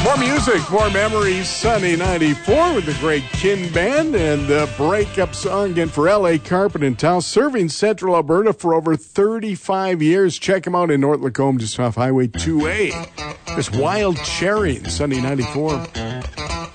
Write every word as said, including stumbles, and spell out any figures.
More music, more memories. Sunny ninety-four with the great Kin Band and the breakup song again for L A Carpet and Towel, serving Central Alberta for over thirty-five years. Check them out in North Lacombe, just off Highway two A. This Wild Cherry, Sunny ninety-four.